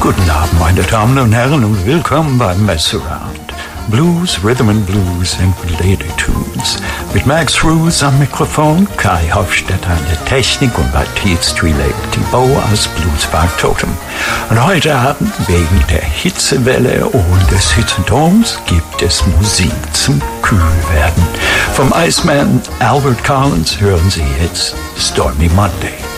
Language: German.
Guten Abend, meine Damen und Herren, und willkommen beim Messaround. Blues, Rhythm and Blues and Lady Tunes. Mit Max Roos am Mikrofon, Kai Hofstetter an der Technik und Baptiste Thibault aus Bluespark Totem. Und heute Abend, wegen der Hitzewelle und des Hitzedoms, gibt es Musik zum Kühlwerden. Vom Iceman Albert Collins hören Sie jetzt Stormy Monday.